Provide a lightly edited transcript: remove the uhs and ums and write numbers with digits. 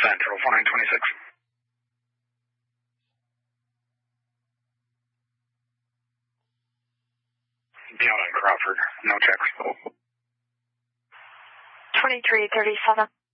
Central, flying 26. Beyond Crawford, no checks. 2337.